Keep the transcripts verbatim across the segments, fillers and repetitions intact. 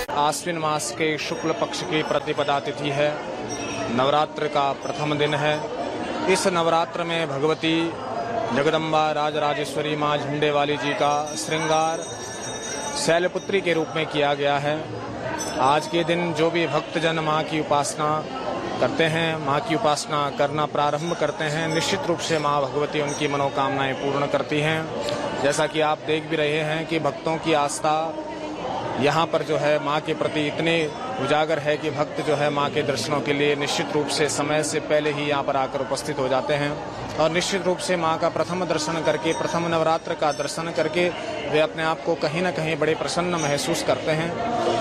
आश्विन मास के शुक्ल पक्ष की प्रतिपदा तिथि है। नवरात्र का प्रथम दिन है। इस नवरात्र में भगवती जगदम्बा राजराजेश्वरी माँ झंडेवाली जी का श्रृंगार शैलपुत्री के रूप में किया गया है। आज के दिन जो भी भक्तजन माँ की उपासना करते हैं, माँ की उपासना करना प्रारंभ करते हैं, निश्चित रूप से माँ भगवती उनकी मनोकामनाएं पूर्ण करती हैं। जैसा कि आप देख भी रहे हैं कि भक्तों की आस्था यहाँ पर जो है माँ के प्रति इतने उजागर है कि भक्त जो है माँ के दर्शनों के लिए निश्चित रूप से समय से पहले ही यहाँ पर आकर उपस्थित हो जाते हैं और निश्चित रूप से माँ का प्रथम दर्शन करके, प्रथम नवरात्र का दर्शन करके वे अपने आप को कहीं न कहीं बड़े प्रसन्न महसूस करते हैं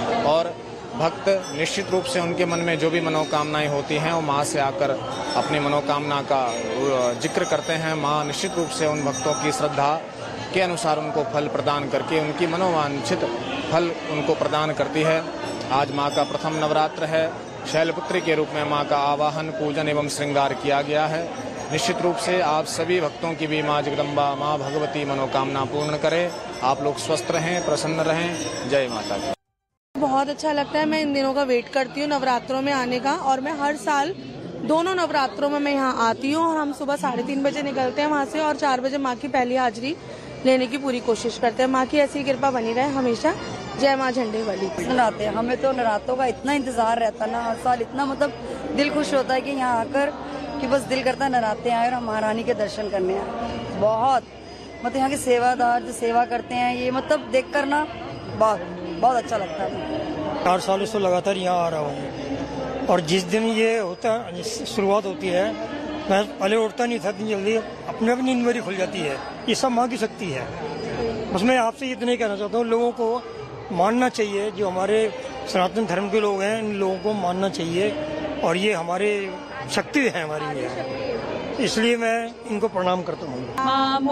और भक्त निश्चित रूप से उनके मन में जो भी मनोकामनाएं होती हैं वो माँ से आकर अपनी मनोकामना का जिक्र करते हैं। माँ निश्चित रूप से उन भक्तों की श्रद्धा के अनुसार उनको फल प्रदान करके उनकी मनोवांछित फल उनको प्रदान करती है। आज माँ का प्रथम नवरात्र है। शैलपुत्री के रूप में माँ का आवाहन, पूजन एवं श्रृंगार किया गया है। निश्चित रूप से आप सभी भक्तों की भी माँ जगदम्बा, माँ भगवती मनोकामना पूर्ण करे। आप लोग स्वस्थ रहें, प्रसन्न रहें। जय माता दी। बहुत अच्छा लगता है। मैं इन दिनों का वेट करती हूँ नवरात्रों में आने का और मैं हर साल दोनों नवरात्रों में मैं यहाँ आती हूँ और हम सुबह साढ़े तीन बजे निकलते हैं वहाँ से और चार बजे माँ की पहली हाजिरी लेने की पूरी कोशिश करते हैं। माँ की ऐसी कृपा बनी रहे हमेशा। जय माँ झंडेवाली। नवरात्र हैं, हमें तो नवरात्रों का इतना इंतजार रहता है ना, हर साल इतना मतलब दिल खुश होता है कि यहाँ आकर कि बस दिल करता है नवरात्रे आए और हम महारानी के दर्शन करने आए। बहुत मतलब यहाँ के सेवादार जो सेवा करते हैं ये मतलब देख कर ना बहुत बहुत अच्छा लगता है। चार सालों से लगातार यहाँ आ रहा हूँ और जिस दिन ये होता है शुरुआत होती है, मैं पहले उठता नहीं था, इतनी जल्दी अपने अपनी नींद मेरी खुल जाती है। ये सब माँ की शक्ति है। बस मैं आपसे इतना ही कहना चाहता हूँ, लोगों को मानना चाहिए, जो हमारे सनातन धर्म के लोग हैं इन लोगों को मानना चाहिए और ये हमारे शक्ति है हमारी, है इसलिए मैं इनको प्रणाम करता हूँ।